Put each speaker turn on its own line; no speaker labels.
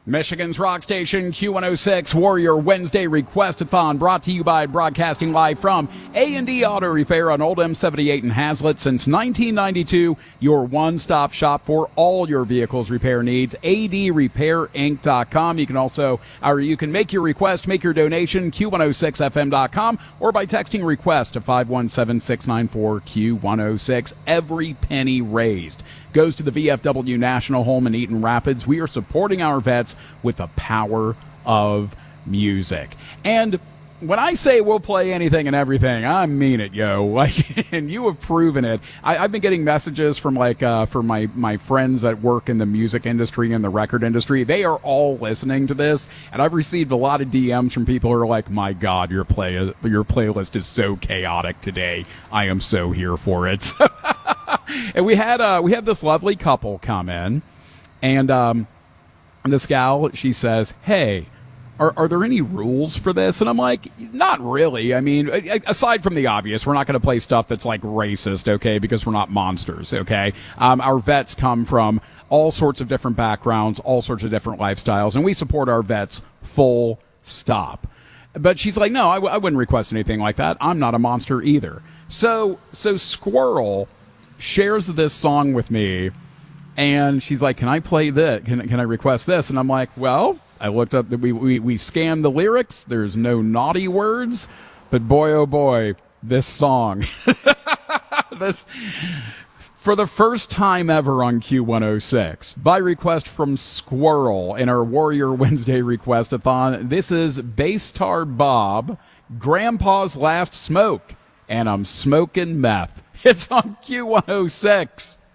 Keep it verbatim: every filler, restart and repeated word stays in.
Michigan's rock station, Q one oh six Warrior Wednesday Request-a-thon, brought to you by broadcasting live from A and D Auto Repair on Old M seventy-eight in Hazlet. Since nineteen ninety-two, your one-stop shop for all your vehicles repair needs, A D repair inc dot com. You can also, or you can make your request, make your donation, Q one oh six F M dot com, or by texting request to five one seven, six nine four, Q one oh six. Every penny raised goes to the V F W National Home in Eaton Rapids. We are supporting our vets with the power of music. And when I say we'll play anything and everything, I mean it, yo. Like, and you have proven it. I, I've been getting messages from like uh, from my my friends that work in the music industry and the record industry. They are all listening to this, and I've received a lot of D Ms from people who are like, "My God, your play your playlist is so chaotic today. I am so here for it." And we had uh, we had this lovely couple come in, and um, this gal, she says, "Hey, Are, are there any rules for this?" And I'm like, not really. I mean, aside from the obvious, we're not going to play stuff that's like racist, okay, because we're not monsters, okay? Um, our vets come from all sorts of different backgrounds, all sorts of different lifestyles, and we support our vets full stop. But she's like, no, I, w- I wouldn't request anything like that. I'm not a monster either. So, so Squirrel shares this song with me, and she's like, can I play this? Can, can I request this? And I'm like, well, I looked up, we, we, we scanned the lyrics. There's no naughty words, but boy, oh boy, this song, this, for the first time ever on Q one oh six, by request from Squirrel in our Warrior Wednesday Request-a-thon, this is Bass Tar Bob, Grandpa's Last Smoke, and I'm smoking meth. It's on Q one oh six.